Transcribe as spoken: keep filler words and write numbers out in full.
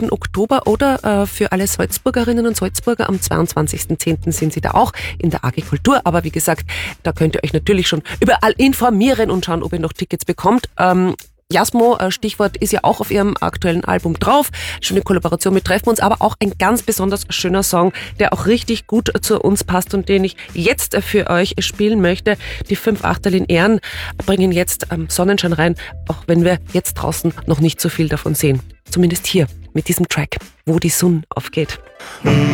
zweiten Oktober oder äh, für alle Salzburgerinnen und Salzburger am zweiundzwanzigsten zehnten sind sie da auch in der A G Kultur. Aber wie gesagt, da könnt ihr euch natürlich schon überall informieren und schauen, ob ihr noch Tickets bekommt. Ähm, Jasmo, Stichwort, ist ja auch auf ihrem aktuellen Album drauf. Schöne Kollaboration mit Treffen uns, aber auch ein ganz besonders schöner Song, der auch richtig gut zu uns passt und den ich jetzt für euch spielen möchte. Die fünf Achtel in Ehren bringen jetzt Sonnenschein rein, auch wenn wir jetzt draußen noch nicht so viel davon sehen. Zumindest hier mit diesem Track, wo die Sonne aufgeht.